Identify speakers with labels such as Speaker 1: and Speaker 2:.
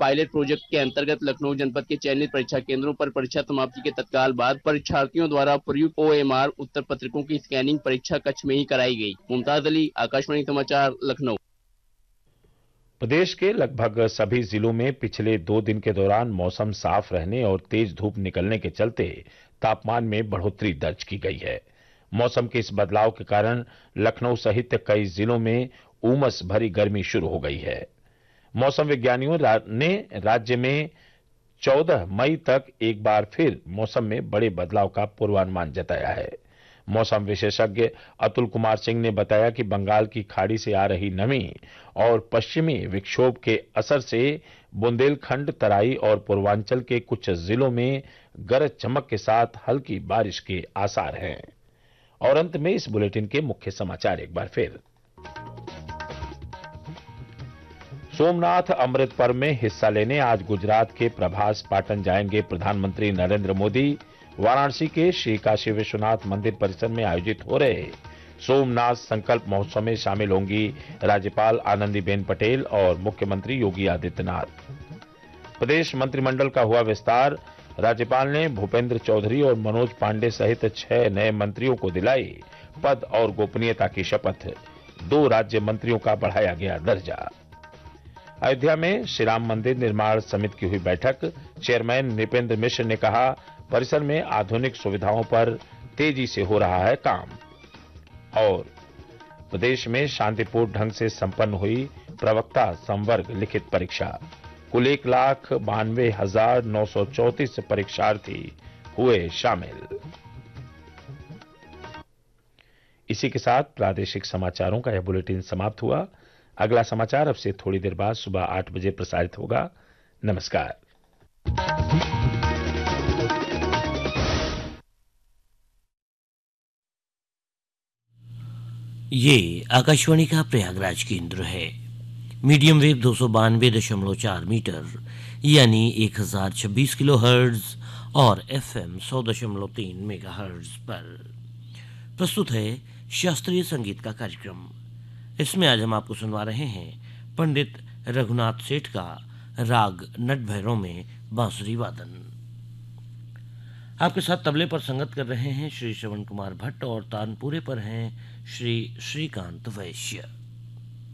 Speaker 1: Pilot project के अंतर्गत लखनऊ जनपद के चयनित परीक्षा केंद्रों पर परीक्षा समाप्ति के तत्काल बाद परीक्षार्थियों द्वारा प्रयुक्त OMR उत्तर पत्रिकों की स्कैनिंग परीक्षा कक्ष में ही कराई गई। मुमताज अली, आकाशवाणी समाचार, लखनऊ।
Speaker 2: प्रदेश के लगभग सभी जिलों में पिछले 2 दिन के दौरान मौसम साफ रहने और तेज धूप निकलने के चलते तापमान में बढ़ोतरी दर्ज की गई है। मौसम के इस बदलाव के कारण लखनऊ सहित कई जिलों में उमस भरी गर्मी शुरू हो गई है। मौसम विज्ञानियों ने राज्य में 14 मई तक एक बार फिर मौसम में बड़े बदलाव का पूर्वानुमान जताया है। मौसम विशेषज्ञ अतुल कुमार सिंह ने बताया कि बंगाल की खाड़ी से आ रही नमी और पश्चिमी विक्षोभ के असर से बुंदेलखंड, तराई और पूर्वांचल के कुछ जिलों में गरज चमक के साथ हल्की बारिश के आसार हैं। और अंत में इस बुलेटिन के मुख्य समाचार एक बार फिर। सोमनाथ अमृत पर्व में हिस्सा लेने आज गुजरात के प्रभास पाटन जाएंगे प्रधानमंत्री नरेंद्र मोदी। वाराणसी के श्री काशी विश्वनाथ मंदिर परिसर में आयोजित हो रहे सोमनाथ संकल्प महोत्सव में शामिल होंगी राज्यपाल आनंदीबेन पटेल और मुख्यमंत्री योगी आदित्यनाथ। प्रदेश मंत्रिमंडल का हुआ विस्तार। राज्यपाल ने भूपेंद्र चौधरी और मनोज पांडे सहित 6 नए मंत्रियों को दिलाई पद और गोपनीयता की शपथ। 2 राज्य मंत्रियों का बढ़ाया गया दर्जा। अयोध्या में श्री राम मंदिर निर्माण समिति की हुई बैठक। चेयरमैन नृपेंद्र मिश्र ने कहा, परिसर में आधुनिक सुविधाओं पर तेजी से हो रहा है काम। और प्रदेश में शांतिपूर्ण ढंग से संपन्न हुई प्रवक्ता संवर्ग लिखित परीक्षा। कुल 1,92,934 परीक्षार्थी हुए शामिल। इसी के साथ प्रादेशिक समाचारों का यह बुलेटिन समाप्त हुआ। अगला समाचार अब से थोड़ी देर बाद सुबह 8 बजे प्रसारित होगा। नमस्कार।
Speaker 3: ये आकाशवाणी का प्रयागराज केंद्र है। मीडियम वेव 292.4 मीटर यानी 1026 किलोहर्ट्ज और FM 100.3 मेगाहर्ट्ज पर प्रस्तुत है शास्त्रीय संगीत का कार्यक्रम। इसमें आज हम आपको सुनवा रहे हैं पंडित रघुनाथ सेठ का राग नट भैरव में बांसुरी वादन। आपके साथ तबले पर संगत कर रहे हैं श्री श्रवण कुमार भट्ट और तानपुरे पर हैं श्री श्रीकांत वैश्य।